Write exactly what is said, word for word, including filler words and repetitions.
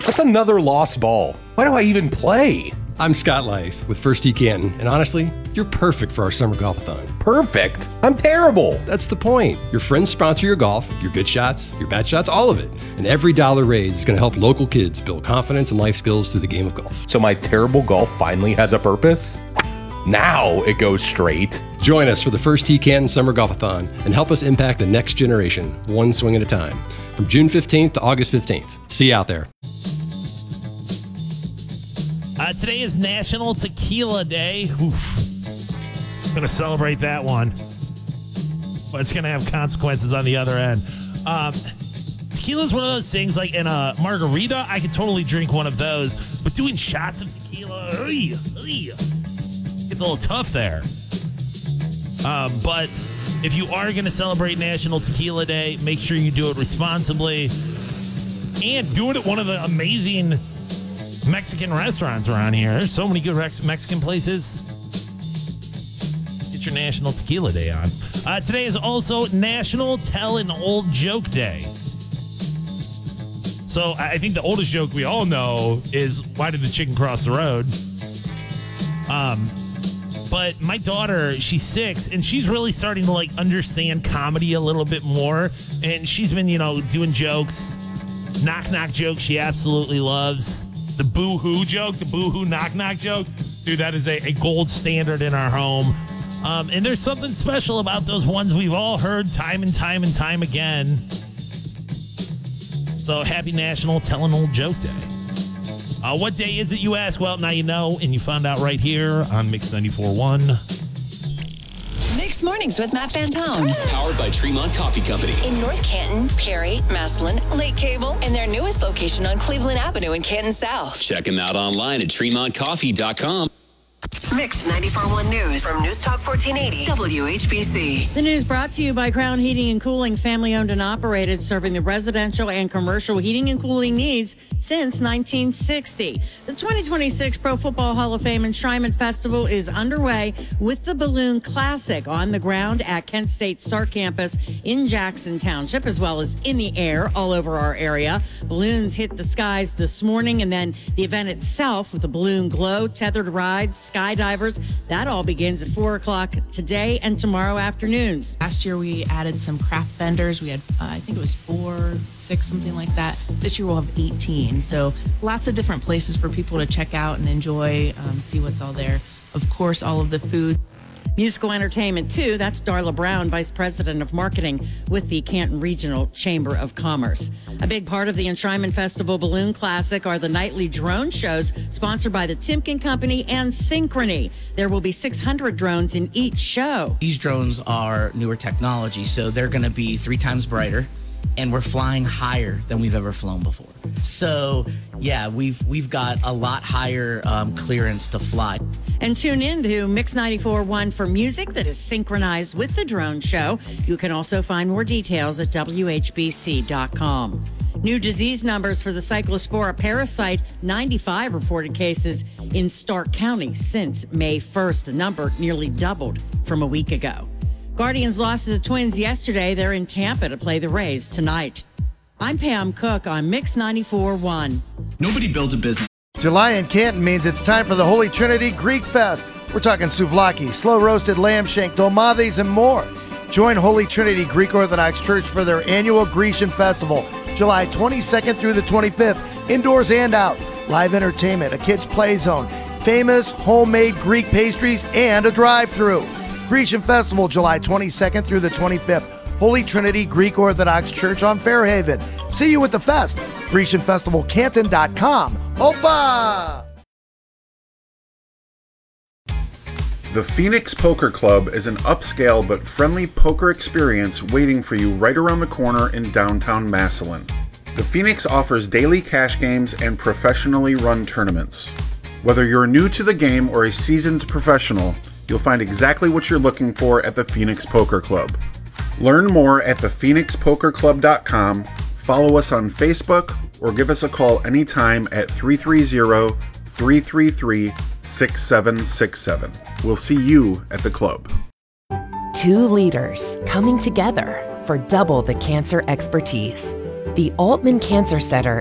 That's another lost ball. Why do I even play? I'm Scott Lice with First Tee Canton, and honestly, you're perfect for our summer golf-a-thon. Perfect? I'm terrible. That's the point. Your friends sponsor your golf, your good shots, your bad shots, all of it. And every dollar raised is going to help local kids build confidence and life skills through the game of golf. So my terrible golf finally has a purpose? Now it goes straight. Join us for the First Tee Canton Summer Golf-a-thon and help us impact the next generation, one swing at a time. From June fifteenth to August fifteenth. See you out there. Uh, today is National Tequila Day. Oof. I'm going to celebrate that one. But it's going to have consequences on the other end. Um, tequila is one of those things, like in a margarita, I could totally drink one of those. But doing shots of tequila, oy, oy, it's a little tough there. Um, but if you are going to celebrate National Tequila Day, make sure you do it responsibly. And do it at one of the amazing Mexican restaurants around here. There's so many good Mexican places. Get your National Tequila Day on. Uh, today is also National Tell an Old Joke Day. So I think the oldest joke we all know is, why did the chicken cross the road? Um, but my daughter, she's six, and she's really starting to like understand comedy a little bit more. And she's been, you know, doing jokes, knock knock jokes she absolutely loves. The boo-hoo joke, the boo-hoo knock-knock joke. Dude, that is a, a gold standard in our home. Um, and there's something special about those ones we've all heard time and time and time again. So happy National Tell an Old Joke Day. Uh, what day is it, you ask? Well, now you know, and you found out right here on Mix ninety-four point one. Mixed Mornings with Matt Fantone. Powered by Tremont Coffee Company. In North Canton, Perry, Massillon, Lake Cable, and their newest location on Cleveland Avenue in Canton South. Check them out online at tremont coffee dot com. Mix ninety-four point one News from News Talk fourteen eighty W H B C. The news brought to you by Crown Heating and Cooling, family owned and operated, serving the residential and commercial heating and cooling needs since nineteen sixty. The twenty twenty-six Pro Football Hall of Fame Enshrinement Festival is underway with the Balloon Classic on the ground at Kent State Start Campus in Jackson Township, as well as in the air all over our area. Balloons hit the skies this morning, and then the event itself with the balloon glow, tethered rides, skydivers, that all begins at four o'clock today and tomorrow afternoons. Last year we added some craft vendors. We had, uh, I think it was four, six, something like that. This year we'll have eighteen. So lots of different places for people to check out and enjoy, um, see what's all there. Of course, all of the food. Musical entertainment, too. That's Darla Brown, Vice President of Marketing with the Canton Regional Chamber of Commerce. A big part of the Enshrinement Festival Balloon Classic are the nightly drone shows sponsored by the Timken Company and Synchrony. There will be six hundred drones in each show. These drones are newer technology, so they're going to be three times brighter, and we're flying higher than we've ever flown before. So, yeah, we've we've got a lot higher um, clearance to fly. And tune in to Mix ninety-four point one for music that is synchronized with the drone show. You can also find more details at W H B C dot com. New disease numbers for the Cyclospora parasite, ninety-five reported cases in Stark County since May first. The number nearly doubled from a week ago. Guardians lost to the Twins yesterday. They're in Tampa to play the Rays tonight. I'm Pam Cook on Mix ninety-four point one. Nobody builds a business. July in Canton means it's time for the Holy Trinity Greek Fest. We're talking souvlaki, slow-roasted lamb shank, dolmades, and more. Join Holy Trinity Greek Orthodox Church for their annual Grecian Festival, July twenty-second through the twenty-fifth, indoors and out. Live entertainment, a kids' play zone, famous homemade Greek pastries, and a drive-thru. Grecian Festival, July twenty-second through the twenty-fifth. Holy Trinity Greek Orthodox Church on Fairhaven. See you at the fest. Grecian Festival Canton dot com. Opa! The Phoenix Poker Club is an upscale but friendly poker experience waiting for you right around the corner in downtown Massillon. The Phoenix offers daily cash games and professionally run tournaments. Whether you're new to the game or a seasoned professional, you'll find exactly what you're looking for at the Phoenix Poker Club. Learn more at the phoenix poker club dot com, follow us on Facebook, or give us a call anytime at three three zero, three three three, six seven six seven. We'll see you at the club. Two leaders coming together for double the cancer expertise. The Altman Cancer Center